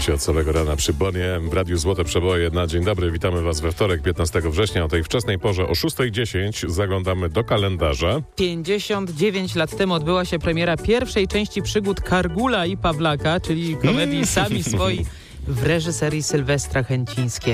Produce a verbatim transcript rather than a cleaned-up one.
Oczywiście od samego rana przy Bonie w Radiu Złote Przeboje na dzień dobry. Witamy Was we wtorek, piętnastego września. O tej wczesnej porze o szósta dziesięć zaglądamy do kalendarza. pięćdziesiąt dziewięć lat temu odbyła się premiera pierwszej części przygód Kargula i Pawlaka, czyli komedii Sami Swoi w reżyserii Sylwestra Chęcińskiego.